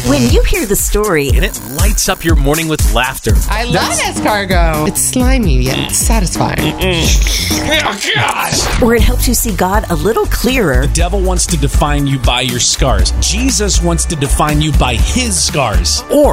When you hear the story, and it lights up your morning with laughter. I love escargot. It's slimy yet satisfying. Oh, or it helps you see God a little clearer, The devil wants to define you by your scars. Jesus wants to define you by his scars. Or